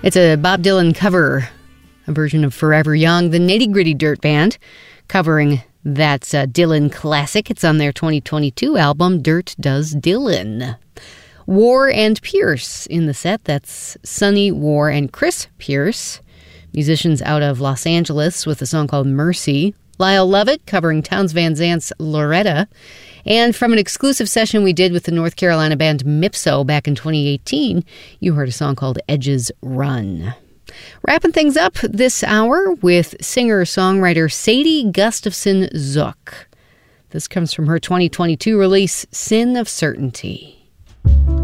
It's a Bob Dylan cover, a version of Forever Young. The Nitty Gritty Dirt Band covering that Dylan classic. It's on their 2022 album, Dirt Does Dylan. War and Pierce in the set. That's Sonny War and Chris Pierce, musicians out of Los Angeles, with a song called Mercy. Lyle Lovett covering Townes Van Zant's Loretta. And from an exclusive session we did with the North Carolina band Mipso back in 2018, you heard a song called Edges Run. Wrapping things up this hour with singer-songwriter Sadie Gustafson Zook. This comes from her 2022 release, Sin of Certainty.